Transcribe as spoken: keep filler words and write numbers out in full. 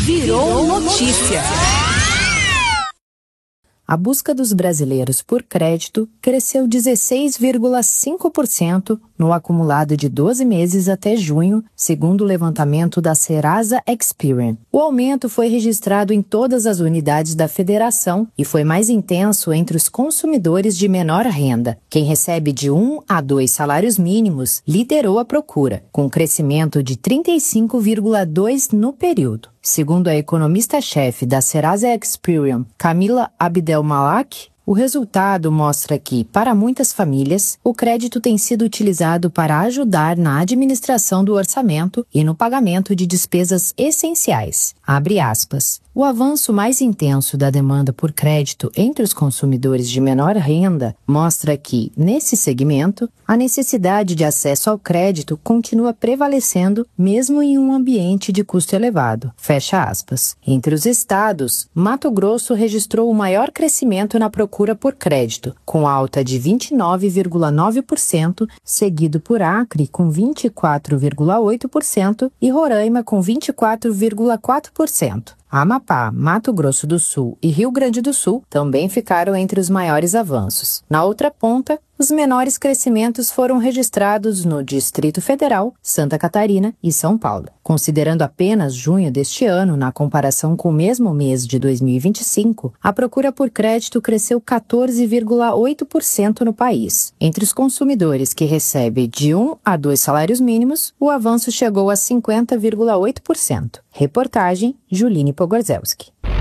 Virou notícia. A busca dos brasileiros por crédito cresceu dezesseis vírgula cinco por cento no acumulado de doze meses até junho, segundo o levantamento da Serasa Experian. O aumento foi registrado em todas as unidades da federação e foi mais intenso entre os consumidores de menor renda. Quem recebe de um a dois salários mínimos liderou a procura, com crescimento de trinta e cinco vírgula dois por cento no período. Segundo a economista-chefe da Serasa Experian, Camila Abdelmalak, o resultado mostra que, para muitas famílias, o crédito tem sido utilizado para ajudar na administração do orçamento e no pagamento de despesas essenciais. Abre aspas. O avanço mais intenso da demanda por crédito entre os consumidores de menor renda mostra que, nesse segmento, a necessidade de acesso ao crédito continua prevalecendo mesmo em um ambiente de custo elevado. Fecha aspas. Entre os estados, Mato Grosso registrou o maior crescimento na procura por crédito, com alta de vinte e nove vírgula nove por cento, seguido por Acre com vinte e quatro vírgula oito por cento e Roraima com vinte e quatro vírgula quatro por cento. Amapá, Mato Grosso do Sul e Rio Grande do Sul também ficaram entre os maiores avanços. Na outra ponta, os menores crescimentos foram registrados no Distrito Federal, Santa Catarina e São Paulo. Considerando apenas junho deste ano, na comparação com o mesmo mês de dois mil e vinte e cinco, a procura por crédito cresceu quatorze vírgula oito por cento no país. Entre os consumidores que recebem de um a dois salários mínimos, o avanço chegou a cinquenta vírgula oito por cento. Reportagem Juline Pogorzelski.